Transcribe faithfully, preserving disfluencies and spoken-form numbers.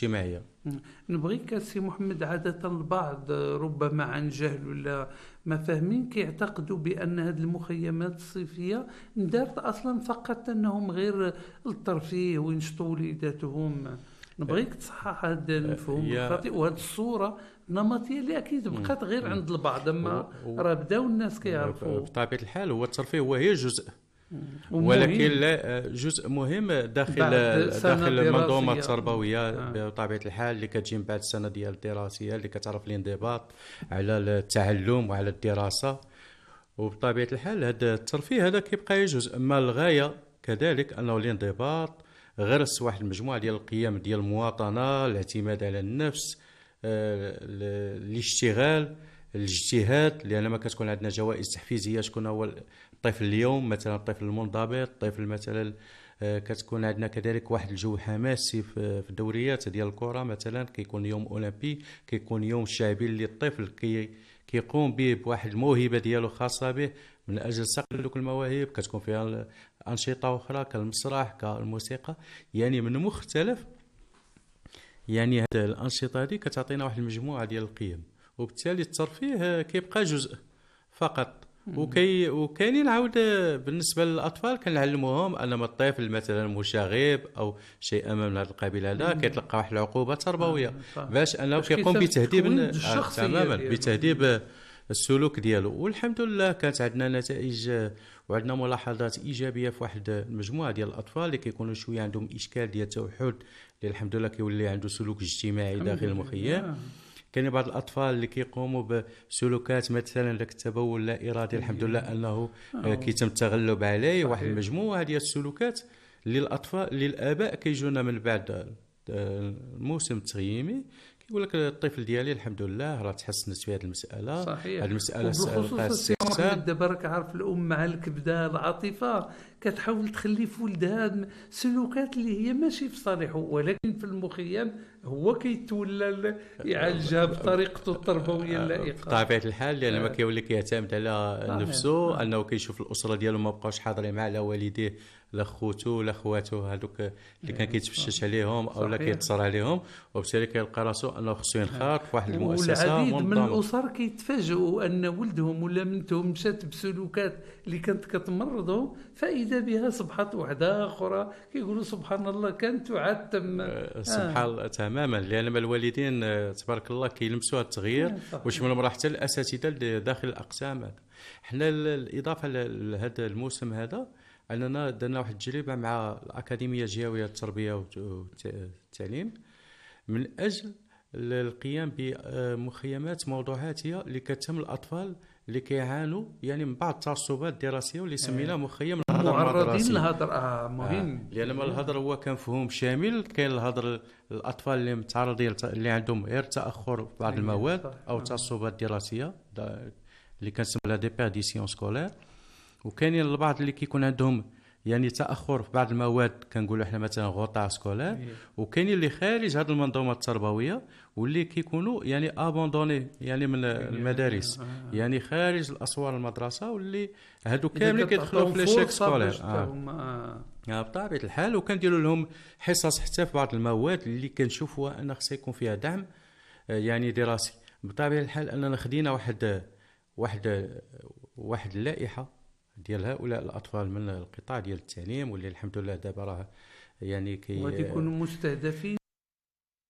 الاجتماعيه. نبغيك سي محمد، عادة البعض ربما عن جهل ولا ما فاهمين كيعتقدوا بأن هذه المخيمات الصيفية ندارت أصلا فقط أنهم غير الترفيه وينشطوا وليداتهم. نبغيك تصحح هذا المفهوم الخاطئ وهذه الصورة النمطية اللي أكيد بقات غير عند البعض، أما راه بداو الناس كيعرفوا. بطبيعة الحال هو الترفيه هو هي جزء، ولكن لا جزء مهم داخل داخل المنظومه التربويه. آه. بطبيعه الحال اللي كتجي من بعد السنه ديال الدراسيه اللي كتعرف الانضباط على التعلم وعلى الدراسه، وبطبيعه الحال هذا الترفيه هذا كيبقى جزء. اما الغايه كذلك انه الانضباط، غرس واحد المجموعه ديال القيم ديال المواطنه، الاعتماد على النفس، آه الاشتغال، الاجتهاد، لان ما كتكون عندنا جوائز تحفيزيه. شكون هو الطفل اليوم مثلا؟ الطفل المنضبط، الطفل مثلا كتكون عندنا كذلك واحد الجو حماسي في الدوريات ديال الكره مثلا، كيكون يوم اولمبي، كيكون يوم شعبي اللي الطفل كي كيقوم به بواحد الموهبه ديالو خاصه به من اجل صقل دوك المواهب. كتكون فيها انشطه اخرى كالمسرح كالموسيقى، يعني من مختلف يعني هذه الانشطه هذه كتعطينا واحد المجموعه ديال القيم، وبالتالي الترفيه كيبقى جزء فقط. وكي وكاينين عاود بالنسبه للاطفال كنعلموهم ان الطفل مثلا مشاغب او شيء من هذا القبيل هذا كيتلقى واحد العقوبه تربويه باش انه كيقوم بتهذيب تماما بتهذيب السلوك ديالو. والحمد لله كانت عندنا نتائج وعندنا ملاحظات ايجابيه في واحد المجموعه ديال الاطفال اللي كيكونوا شويه عندهم اشكال ديال التوحد، اللي الحمد لله كيولي عنده سلوك اجتماعي داخل المخيم. كاين بعض الاطفال اللي كيقوموا بسلوكات مثلا داك التبول اللا ارادي، الحمد لله انه كيتم التغلب عليه. واحد المجموعه ديال السلوكات اللي الاطفال اللي الاباء كيجونا من بعد الموسم التغييمي كيقول لك الطفل ديالي الحمد لله راه تحسنت في هذه المساله. صحيح. هذه المساله بالخصوص دابا راك عارف الام مع الكبده العاطفه كتحاول تخلي في ولدها سلوكات اللي هي ماشي في صالحه، ولكن في المخيم هو كيتولى يعالجها بطريقته التربويه اللائقه بطبيعه الحال، لان ما كيولي كيعتمد على نفسه. آه. انه كيشوف الاسره ديالو ما بقاوش حاضرين معاه، لا والديه لا خوتو لا خواتو هذوك اللي كان كيتفشش عليهم او لا كيتصر عليهم، وبالتالي كيلقى راسو انه خصو ينخرط في واحد المؤسسه. والعديد من الاسر كيتفاجئوا ان ولدهم ولا بنتهم مشات بسلوكات اللي كانت كتمرضهم، فاذا بها صبحت وحده اخرى كيقولوا سبحان الله كانت تعتم. آه. سبحان الله. تماما، لان الوالدين تبارك الله كيلمسوا هذا التغيير ويشملوا مراه حتى الاساتذه داخل الاقسام. حنا الاضافه لهذا الموسم هذا اننا درنا واحد التجربه مع الاكاديميه الجهويه للتربيه والتعليم من اجل القيام بمخيمات موضوعاتيه اللي كتهم الاطفال اللي كيعانوا يعني من بعض التعصبات الدراسيه واللي سميناه مخيم معرضين للهدر. اه مهم. آه. لان الهدر هو كان مفهوم شامل. كاين الهدر الاطفال اللي متعرضين اللي عندهم غير تاخر في بعض المواد او تعصبات دراسيه اللي كنسموا لا ديبيرديسيون سكولير، وكاينين البعض اللي كيكون عندهم يعني تاخر في بعض المواد كنقولوا احنا مثلا غوطا سكولير، وكاينين اللي خارج هذه المنظومه التربويه واللي كيكونوا يعني ابوندوني يعني من المدارس، يعني خارج الاسوار المدرسه، واللي هادو كاملين كيدخلوا في ليشيك سكولير. اه بطبيعه الحال. وكنديروا لهم حصص حتى في بعض المواد اللي كنشوفوا ان خص يكون فيها دعم يعني دراسي. بطبيعه الحال اننا خدينا واحد واحد واحد اللائحه ديال هؤلاء الاطفال من القطاع ديال التعليم، واللي الحمد لله دابا راه يعني كي وغادي يكونوا مستهدفين